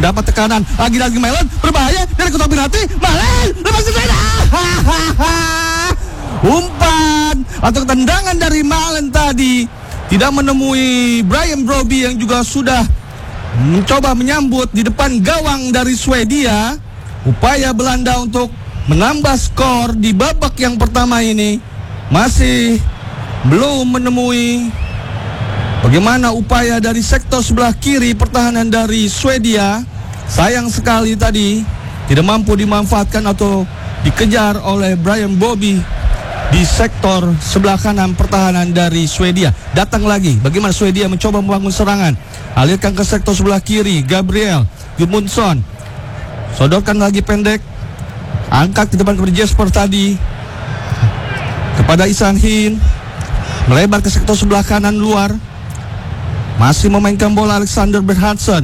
mendapat tekanan. Lagi-lagi Malen berbahaya dari kotak penalti. Malen lepas sepeda. Umpan atau tendangan dari Malen tadi tidak menemui Brian Brobbey yang juga sudah mencoba menyambut di depan gawang dari Swedia. Upaya Belanda untuk menambah skor di babak yang pertama ini masih belum menemui. Bagaimana upaya dari sektor sebelah kiri pertahanan dari Swedia. Sayang sekali tadi tidak mampu dimanfaatkan atau dikejar oleh Brian Brobbey di sektor sebelah kanan pertahanan dari Swedia. Datang lagi, bagaimana Swedia mencoba membangun serangan. Alirkan ke sektor sebelah kiri, Gabriel Gudmundsson. Sodorkan lagi pendek. Angkat ke depan kepada Jesper tadi. Kepada Isan Hin. Melebar ke sektor sebelah kanan luar. Masih memainkan bola Alexander Berhandsson.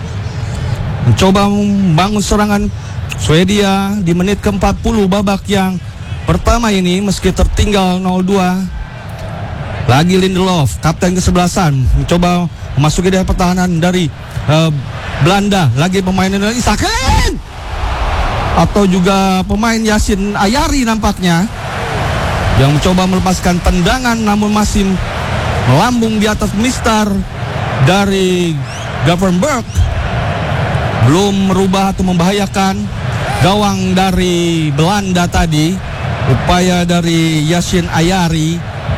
Mencoba membangun serangan Swedia di menit ke-40 babak yang pertama ini meski tertinggal 0-2. Lagi Lindelof, kapten kesebelasan, mencoba memasuki daerah pertahanan dari Belanda. Lagi pemain Isaken atau juga pemain Yasin Ayari nampaknya yang mencoba melepaskan tendangan namun masih melambung di atas mistar dari Gravenberch. Belum merubah atau membahayakan gawang dari Belanda tadi. Upaya dari Yasin Ayari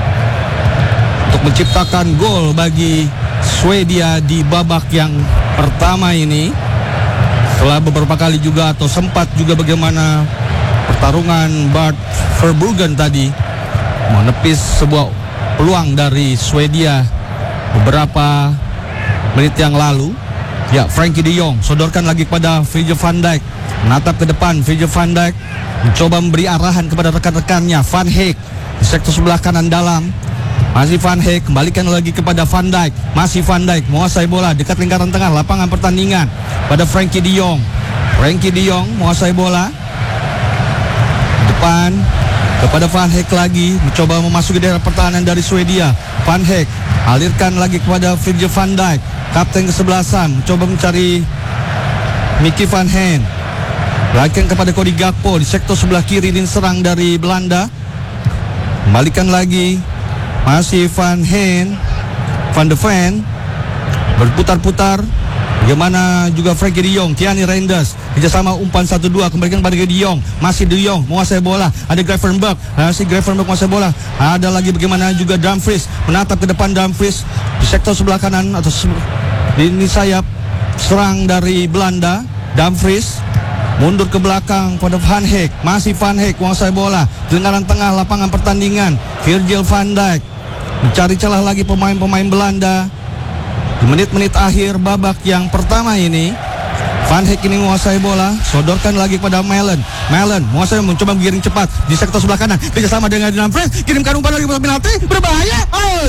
untuk menciptakan gol bagi Swedia di babak yang pertama ini. Setelah beberapa kali juga atau sempat juga bagaimana pertarungan Bart Verbruggen tadi menepis sebuah peluang dari Swedia beberapa menit yang lalu. Ya, Frankie de Jong sodorkan lagi kepada Virgil van Dijk. Menatap ke depan, Virgil van Dijk mencoba memberi arahan kepada rekan-rekannya. Van Heek di sektor sebelah kanan dalam. Masih Van Heek, kembalikan lagi kepada Van Dijk. Masih Van Dijk menguasai bola dekat lingkaran tengah lapangan pertandingan pada Frankie de Jong. Frankie de Jong menguasai bola depan kepada Van Heek lagi, mencoba memasuki daerah pertahanan dari Swedia. Van Heek alirkan lagi kepada Virgil van Dijk, kapten kesebelasan, mencoba mencari Mickey van Hen. Balikan kepada Cody Gakpo di sektor sebelah kiri lini serang dari Belanda. Kembalikan lagi, masih Van Hen, Van de Ven berputar-putar. Bagaimana juga Frankie de Jong, Kiani Reinders, kerjasama umpan 1-2, kembalikan kepada de Jong. Masih de Jong menguasai bola, ada Gravenberch, masih Gravenberch menguasai bola. Ada lagi bagaimana juga Dumfries, menatap ke depan Dumfries di sektor sebelah kanan atau ini sayap serang dari Belanda. Dumfries mundur ke belakang pada Van Heek, masih Van Heek menguasai bola di lingkaran tengah lapangan pertandingan. Virgil van Dijk mencari celah lagi pemain-pemain Belanda. Di menit-menit akhir babak yang pertama ini, Van Heek ini menguasai bola, sodorkan lagi pada Malen. Malen menguasai, mencoba menggiring cepat di sektor sebelah kanan, kerjasama dengan Dumfries, kirimkan umpan lagi pada penalti, berbahaya,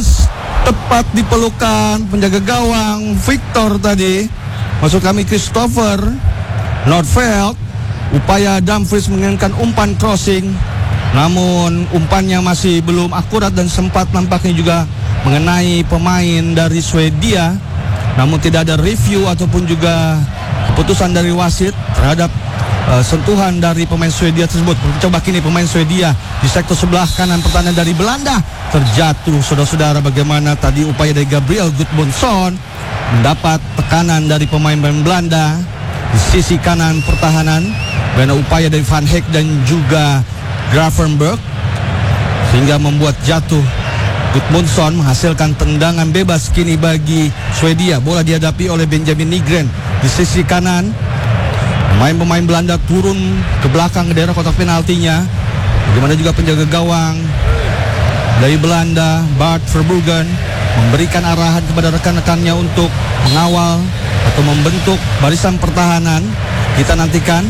tepat di pelukan penjaga gawang Victor tadi, maksud kami Christopher Nordfeldt. Upaya Dumfries menginginkan umpan crossing, namun umpannya masih belum akurat dan sempat nampaknya juga mengenai pemain dari Swedia. Namun tidak ada review ataupun juga keputusan dari wasit terhadap sentuhan dari pemain Swedia tersebut. Coba kini pemain Swedia di sektor sebelah kanan pertahanan dari Belanda terjatuh. Saudara-saudara, bagaimana tadi upaya dari Gabriel Gudmundsson mendapat tekanan dari pemain-pemain Belanda di sisi kanan pertahanan. Bagaimana upaya dari Van Heek dan juga Gravenberch sehingga membuat jatuh Gudmundsson, menghasilkan tendangan bebas kini bagi Swedia. Bola dihadapi oleh Benjamin Nygren di sisi kanan. Pemain-pemain Belanda turun ke belakang ke daerah kotak penaltinya. Bagaimana juga penjaga gawang dari Belanda, Bart Verbruggen, memberikan arahan kepada rekan-rekannya untuk mengawal atau membentuk barisan pertahanan. Kita nantikan.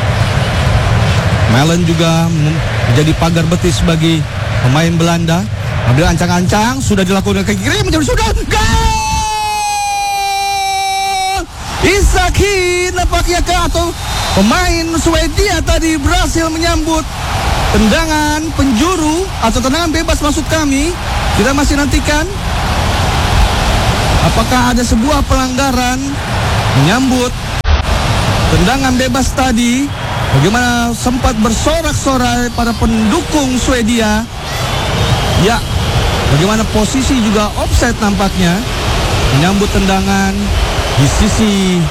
Malen juga menjadi pagar betis bagi pemain Belanda. Ambil ancang-ancang, sudah dilakukan ke kiri, menjadi sudah gol! Isak Hin nampaknya atau pemain Swedia tadi berhasil menyambut tendangan penjuru atau tendangan bebas maksud kami. Kita masih nantikan apakah ada sebuah pelanggaran menyambut tendangan bebas tadi, bagaimana sempat bersorak-sorai para pendukung Swedia. Ya, bagaimana posisi juga offside nampaknya, menyambut tendangan di sisi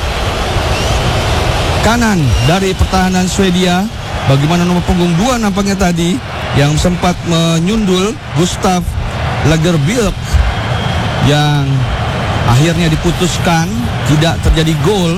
kanan dari pertahanan Swedia. Bagaimana nomor punggung 2 nampaknya tadi yang sempat menyundul Gustav Lagerbielke, yang akhirnya diputuskan tidak terjadi gol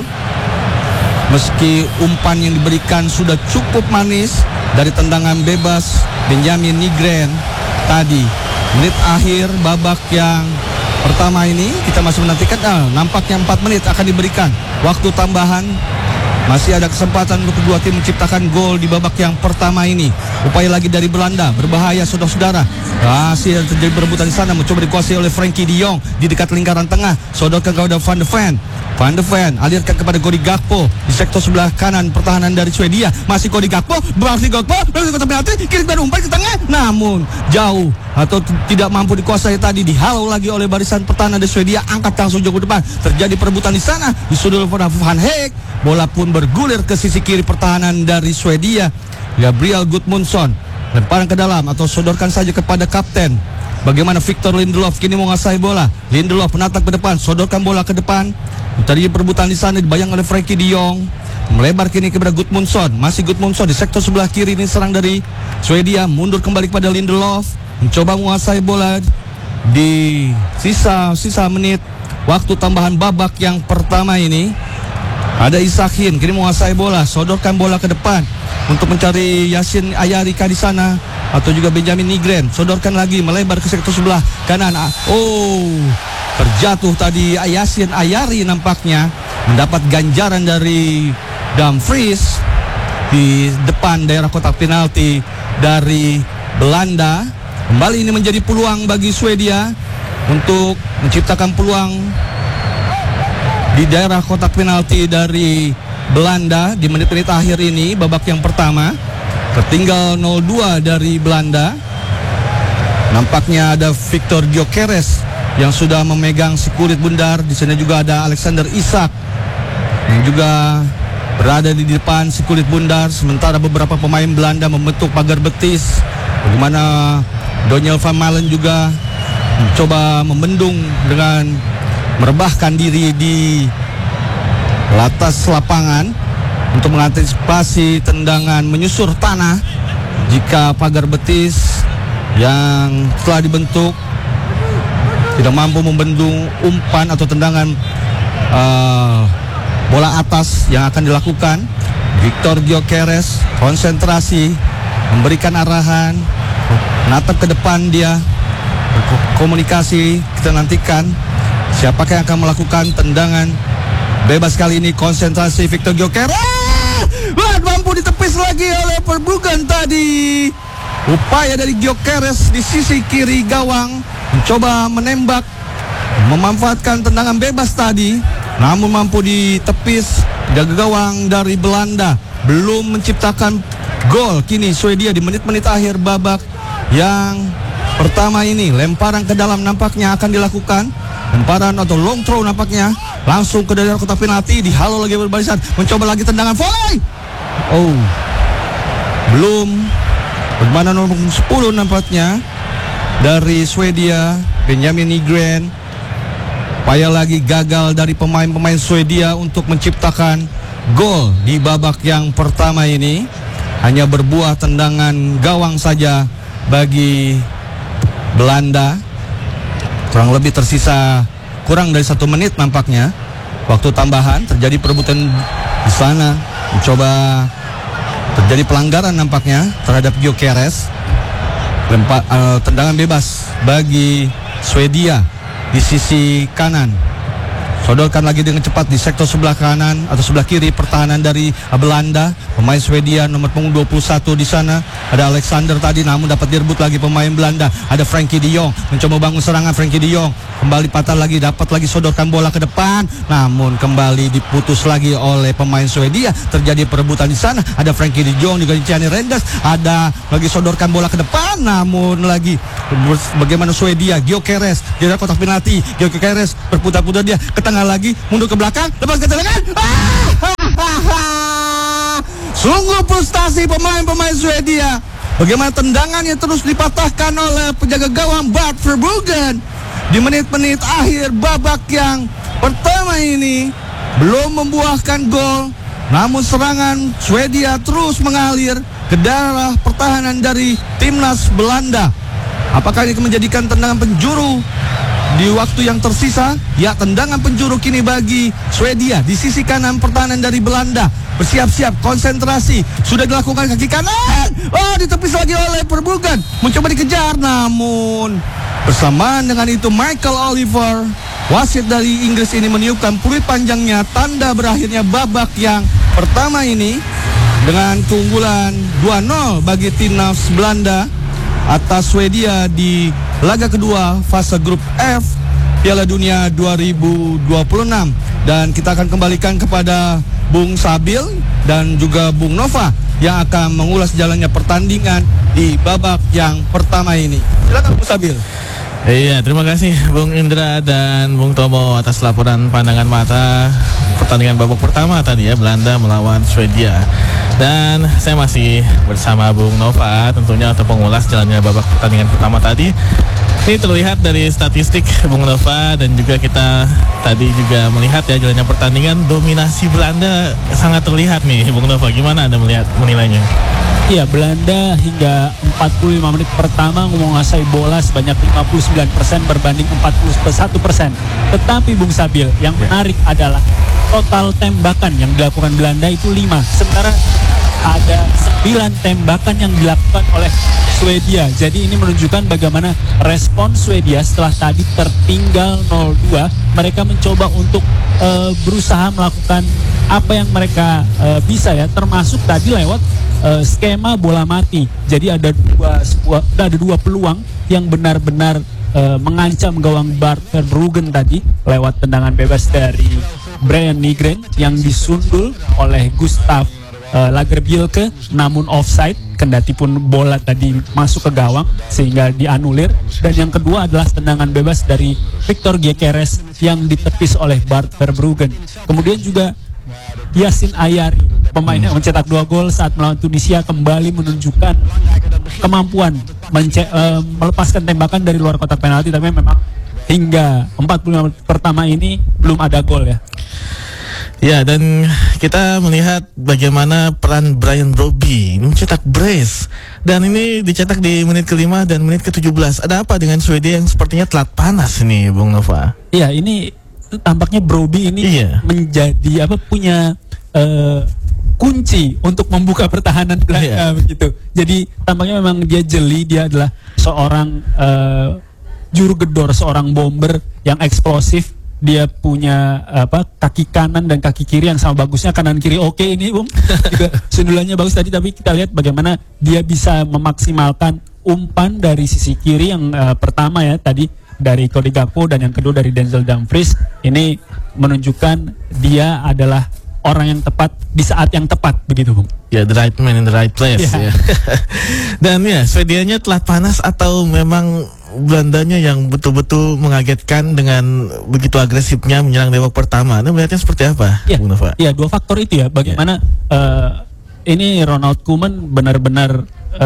meski umpan yang diberikan sudah cukup manis dari tendangan bebas Benjamin Nygren tadi. Menit akhir babak yang pertama ini kita masih menantikan, nampaknya 4 menit akan diberikan waktu tambahan. Masih ada kesempatan untuk kedua tim menciptakan gol di babak yang pertama ini. Upaya lagi dari Belanda, berbahaya saudara-saudara. Masih terjadi perebutan di sana, mencoba dikuasai oleh Frenkie de Jong di dekat lingkaran tengah. Sodorkan kepada Van de Ven. Van de Ven alirkan kepada Cody Gakpo di sektor sebelah kanan pertahanan dari Swedia. Masih Cody Gakpo, kiri dan umpan ke tengah, namun jauh atau tidak mampu dikuasai tadi. Dihalau lagi oleh barisan pertahanan dari Swedia, angkat langsung jauh ke depan. Terjadi perebutan di sana, disudul oleh Van Heek. Bola pun bergulir ke sisi kiri pertahanan dari Swedia. Gabriel Gudmundsson lemparan ke dalam atau sodorkan saja kepada kapten. Bagaimana Victor Lindelof kini menguasai bola. Lindelof menatap ke depan, sodorkan bola ke depan. Tadi perebutan di sana dibayang oleh Frenkie de Jong. Melebar kini kepada Gudmundsson. Masih Gudmundsson di sektor sebelah kiri, ini serang dari Swedia. Mundur kembali kepada Lindelof, mencoba menguasai bola di sisa menit waktu tambahan babak yang pertama ini. Ada Isakin kini menguasai bola, sodorkan bola ke depan untuk mencari Yasin Ayarika di sana atau juga Benjamin Nygren. Sodorkan lagi, melebar ke sektor sebelah kanan. Terjatuh tadi Yasin Ayari, nampaknya mendapat ganjaran dari Dumfries di depan daerah kotak penalti dari Belanda. Kembali ini menjadi peluang bagi Swedia untuk menciptakan peluang di daerah kotak penalti dari Belanda di menit-menit akhir ini babak yang pertama. Tertinggal 0-2 dari Belanda. Nampaknya ada Victor Gyökeres yang sudah memegang si kulit bundar. Di sana juga ada Alexander Isak yang juga berada di depan si kulit bundar. Sementara beberapa pemain Belanda membentuk pagar betis. Bagaimana Donjel van Malen juga mencoba membendung dengan merebahkan diri di atas lapangan untuk mengantisipasi tendangan menyusur tanah jika pagar betis yang telah dibentuk tidak mampu membendung umpan atau tendangan bola atas yang akan dilakukan. Victor Gyökeres konsentrasi, memberikan arahan, menatap ke depan dia, komunikasi. Kita nantikan siapakah yang akan melakukan tendangan bebas kali ini. Konsentrasi Victor Gyökeres, mampu ditepis lagi oleh Verbruggen tadi. Upaya dari Gyökeres di sisi kiri gawang, mencoba menembak, memanfaatkan tendangan bebas tadi, namun mampu ditepis jaga gawang dari Belanda. Belum menciptakan gol kini Swedia di menit-menit akhir babak yang pertama ini. Lemparan ke dalam nampaknya akan dilakukan. Lemparan atau long throw nampaknya langsung ke daerah kotak penalti. Dihalau lagi berbarisan, mencoba lagi tendangan volley. Belum. Bagaimana nomor 10 nampaknya dari Swedia, Benjamin Nygren. Upaya lagi gagal dari pemain-pemain Swedia untuk menciptakan gol di babak yang pertama ini. Hanya berbuah tendangan gawang saja bagi Belanda. Kurang lebih tersisa kurang dari 1 menit nampaknya waktu tambahan. Terjadi perebutan di sana, mencoba terjadi pelanggaran nampaknya terhadap Gyökeres. Tendangan bebas bagi Swedia di sisi kanan. Sodorkan lagi dengan cepat di sektor sebelah kanan atau sebelah kiri pertahanan dari Belanda. Pemain Swedia nomor punggung 21 di sana ada Alexander tadi, namun dapat direbut lagi pemain Belanda. Ada Frenkie de Jong mencoba bangun serangan. Frenkie de Jong kembali patah lagi, dapat lagi sodorkan bola ke depan, namun kembali diputus lagi oleh pemain Swedia. Terjadi perebutan di sana. Ada Frenkie de Jong juga Gianni Reinders, ada lagi sodorkan bola ke depan, namun lagi bagaimana Swedia. Gyökeres di dalam kotak penalti. Gyökeres berputar-putar dia ke tengah lagi, mundur ke belakang, lepas ke tendangan. Sungguh frustasi pemain-pemain Swedia. Bagaimana tendangannya terus dipatahkan oleh penjaga gawang Bart Verbruggen. Di menit-menit akhir babak yang pertama ini belum membuahkan gol. Namun serangan Swedia terus mengalir ke daerah pertahanan dari timnas Belanda. Apakah ini menjadikan tendangan penjuru di waktu yang tersisa? Ya, tendangan penjuru kini bagi Swedia di sisi kanan pertahanan dari Belanda. Bersiap-siap, konsentrasi. Sudah dilakukan kaki kanan. Oh, ditepis lagi oleh Verbruggen. Mencoba dikejar, namun bersamaan dengan itu Michael Oliver, wasit dari Inggris ini, meniupkan peluit panjangnya, tanda berakhirnya babak yang pertama ini dengan keunggulan 2-0 bagi timnas Belanda atas Swedia di laga kedua fase grup F Piala Dunia 2026. Dan kita akan kembalikan kepada Bung Sabil dan juga Bung Nova yang akan mengulas jalannya pertandingan di babak yang pertama ini. Silakan Bung Sabil. Iya, terima kasih Bung Indra dan Bung Tomo atas laporan pandangan mata pertandingan babak pertama tadi ya, Belanda melawan Swedia. Dan saya masih bersama Bung Nova tentunya untuk mengulas jalannya babak pertandingan pertama tadi. Ini terlihat dari statistik Bung Nova, dan juga kita tadi juga melihat ya jalannya pertandingan, dominasi Belanda sangat terlihat nih Bung Nova. Gimana Anda menilainya? Iya, Belanda hingga 45 menit pertama menguasai bola sebanyak 59% berbanding 41%. Tetapi Bung Sabil, yang menarik adalah total tembakan yang dilakukan Belanda itu 5. Sementara ada 9 tembakan yang dilakukan oleh Swedia. Jadi ini menunjukkan bagaimana respon Swedia setelah tadi tertinggal 0-2. Mereka mencoba untuk berusaha melakukan apa yang mereka bisa ya, termasuk tadi lewat skema bola mati. Jadi ada dua peluang yang benar-benar mengancam gawang Bart Verbruggen tadi lewat tendangan bebas dari Brian Nygren yang disundul oleh Gustav Lagerbielke, namun offside kendati pun bola tadi masuk ke gawang sehingga dianulir. Dan yang kedua adalah tendangan bebas dari Victor Gyökeres yang ditepis oleh Bart Verbruggen. Kemudian juga Yacine Ayari, pemain yang mencetak 2 gol saat melawan Tunisia, kembali menunjukkan kemampuan melepaskan tembakan dari luar kotak penalti. Tapi memang hingga 45 pertama ini belum ada gol ya. Ya, dan kita melihat bagaimana peran Brian Brobby mencetak brace, dan ini dicetak di menit ke-5 dan menit ke-17. Ada apa dengan Swedia yang sepertinya telat panas ini, Bung Nova? Iya, ini tampaknya Brobby ini menjadi punya kunci untuk membuka pertahanan Belanda begitu. Jadi tampaknya memang dia jeli, dia adalah seorang juru gedor, seorang bomber yang eksplosif. Dia punya kaki kanan dan kaki kiri yang sama bagusnya, kanan kiri oke ini Bung. Juga sundulannya bagus tadi, tapi kita lihat bagaimana dia bisa memaksimalkan umpan dari sisi kiri yang pertama ya tadi dari Cody Gakpo, dan yang kedua dari Denzel Dumfries. Ini menunjukkan dia adalah orang yang tepat di saat yang tepat begitu Bung. Ya, the right man in the right place ya. Dan ya, Swedianya telat panas atau memang Belandanya yang betul-betul mengagetkan dengan begitu agresifnya menyerang di babak pertama? Anda melihatnya seperti apa, Bung Nova? Iya, 2 faktor itu ya. Bagaimana ini Ronald Koeman benar-benar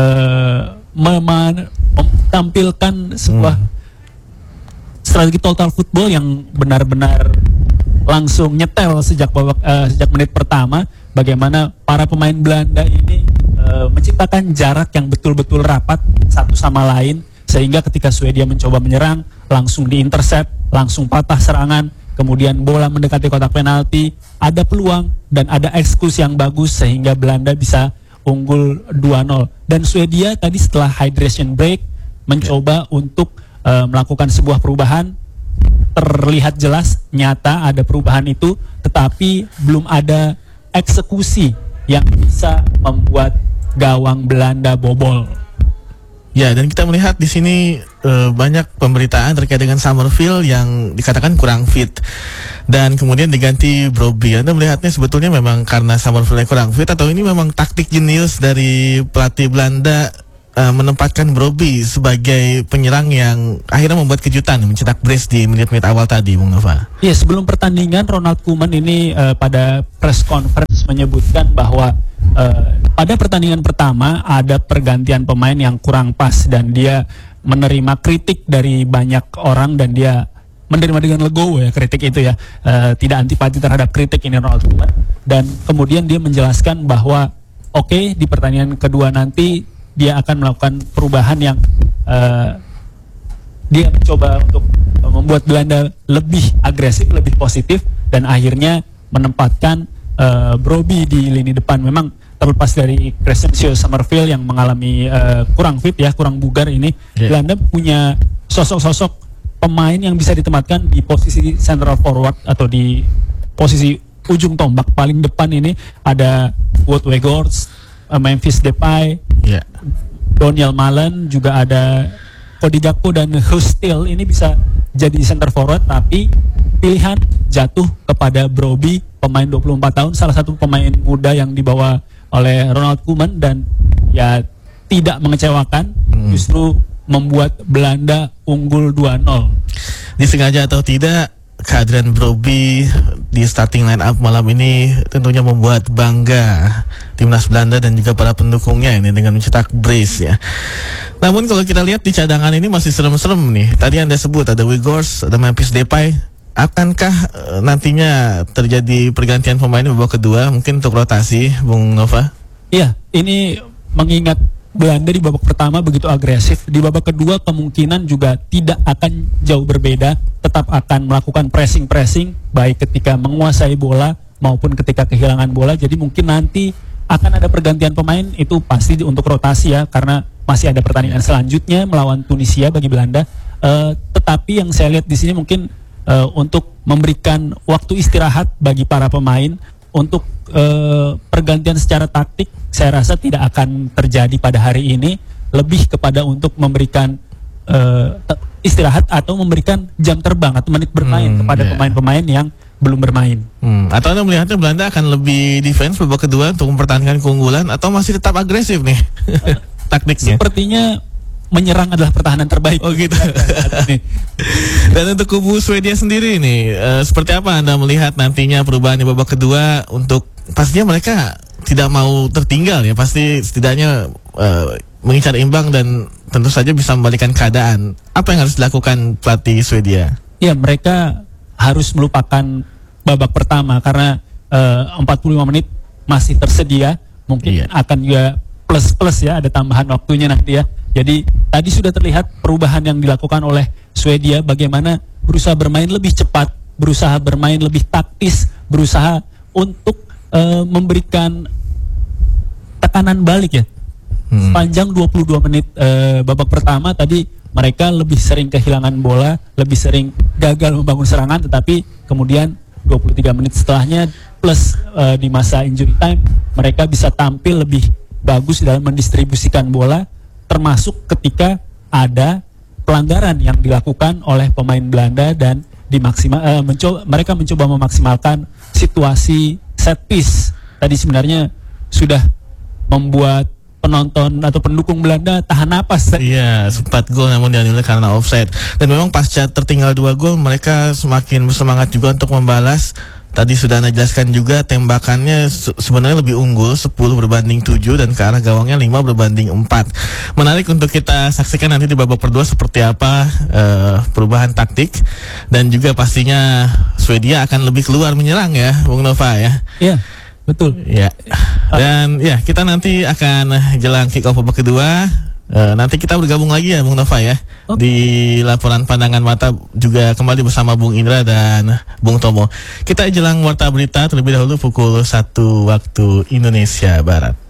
menampilkan sebuah strategi total football yang benar-benar langsung nyetel sejak menit pertama. Bagaimana para pemain Belanda ini menciptakan jarak yang betul-betul rapat satu sama lain, sehingga ketika Swedia mencoba menyerang langsung diintercept, langsung patah serangan, kemudian bola mendekati kotak penalti, ada peluang dan ada eksekusi yang bagus sehingga Belanda bisa unggul 2-0. Dan Swedia tadi setelah hydration break mencoba untuk melakukan sebuah perubahan. Terlihat jelas nyata ada perubahan itu, tetapi belum ada eksekusi yang bisa membuat gawang Belanda bobol. Ya, dan kita melihat di sini banyak pemberitaan terkait dengan Summerfield yang dikatakan kurang fit, dan kemudian diganti Brobby. Anda melihatnya sebetulnya memang karena Summerfield kurang fit, atau ini memang taktik jenius dari pelatih Belanda menempatkan Brobby sebagai penyerang yang akhirnya membuat kejutan, mencetak brace di menit-menit awal tadi, Bung Nova? Iya, sebelum pertandingan Ronald Koeman ini pada press conference menyebutkan bahwa pada pertandingan pertama ada pergantian pemain yang kurang pas dan dia menerima kritik dari banyak orang dan dia menerima dengan legowo ya kritik itu ya, tidak antipati terhadap kritik ini Ronald Koeman, dan kemudian dia menjelaskan bahwa oke, di pertandingan kedua nanti dia akan melakukan perubahan yang dia mencoba untuk membuat Belanda lebih agresif, lebih positif, dan akhirnya menempatkan Brobbey di lini depan. Memang terlepas dari Crescencio Summerfield yang mengalami kurang fit ya, kurang bugar ini, Belanda punya sosok-sosok pemain yang bisa ditempatkan di posisi central forward atau di posisi ujung tombak paling depan. Ini ada Wout Weghorst, Memphis Depay, Donyell Malen, juga ada Cody Gakpo dan Guus Til. Ini bisa jadi center forward, tapi pilihan jatuh kepada Brobbey, pemain 24 tahun, salah satu pemain muda yang dibawa oleh Ronald Koeman, dan ya tidak mengecewakan, justru membuat Belanda unggul 2-0. Disengaja atau tidak, kehadiran Brobbey di starting line up malam ini tentunya membuat bangga timnas Belanda dan juga para pendukungnya ini dengan mencetak brace ya. Namun kalau kita lihat di cadangan ini masih serem-serem nih. Tadi Anda sebut ada Weghorst, ada Memphis Depay. Akankah nantinya terjadi pergantian pemain di babak kedua, mungkin untuk rotasi, Bung Nova? Iya, ini mengingat Belanda di babak pertama begitu agresif, di babak kedua kemungkinan juga tidak akan jauh berbeda, tetap akan melakukan pressing-pressing baik ketika menguasai bola maupun ketika kehilangan bola. Jadi mungkin nanti akan ada pergantian pemain, itu pasti untuk rotasi ya, karena masih ada pertandingan selanjutnya melawan Tunisia bagi Belanda. Tetapi yang saya lihat di sini mungkin untuk memberikan waktu istirahat bagi para pemain untuk pergantian secara taktik, saya rasa tidak akan terjadi pada hari ini, lebih kepada untuk memberikan istirahat atau memberikan jam terbang atau menit bermain kepada pemain-pemain yang belum bermain. Atau Anda melihatnya Belanda akan lebih defense babak kedua untuk mempertahankan keunggulan, atau masih tetap agresif nih taktiknya? Sepertinya menyerang adalah pertahanan terbaik. Oh gitu. Dan untuk kubu Swedia sendiri nih, seperti apa Anda melihat nantinya perubahan di babak kedua? Untuk pastinya mereka tidak mau tertinggal ya, pasti setidaknya mengincar imbang dan tentu saja bisa membalikan keadaan. Apa yang harus dilakukan pelatih Swedia? Ya, mereka harus melupakan babak pertama karena 45 menit masih tersedia. Mungkin akan juga plus ya, ada tambahan waktunya nanti ya. Jadi tadi sudah terlihat perubahan yang dilakukan oleh Swedia, bagaimana berusaha bermain lebih cepat, berusaha bermain lebih taktis, berusaha untuk memberikan tekanan balik ya. Sepanjang 22 menit babak pertama tadi mereka lebih sering kehilangan bola, lebih sering gagal membangun serangan, tetapi kemudian 23 menit setelahnya plus di masa injury time mereka bisa tampil lebih bagus dalam mendistribusikan bola, termasuk ketika ada pelanggaran yang dilakukan oleh pemain Belanda dan mereka mencoba memaksimalkan situasi set piece. Tadi sebenarnya sudah membuat penonton atau pendukung Belanda tahan napas. Iya, sempat gol namun dianulir karena offside. Dan memang pasca tertinggal 2 gol mereka semakin bersemangat juga untuk membalas. Tadi sudah Anda jelaskan juga, tembakannya sebenarnya lebih unggul 10 berbanding 7 dan ke arah gawangnya 5 berbanding 4. Menarik untuk kita saksikan nanti di babak kedua seperti apa perubahan taktik, dan juga pastinya Swedia akan lebih keluar menyerang ya, Bung Nova ya. Iya, betul. Ya. Dan ya, kita nanti akan jelang kick off babak kedua. Nanti kita bergabung lagi ya Bung Nova ya, di laporan pandangan mata juga kembali bersama Bung Indra dan Bung Tomo. Kita jelang warta berita terlebih dahulu pukul 1 waktu Indonesia Barat.